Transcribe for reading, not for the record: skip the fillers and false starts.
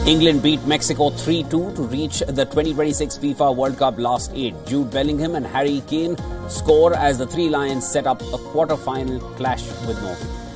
England beat Mexico 3-2 to reach the 2026 FIFA World Cup last 8. Jude Bellingham and Harry Kane score as the Three Lions set up a quarter-final clash with Norway.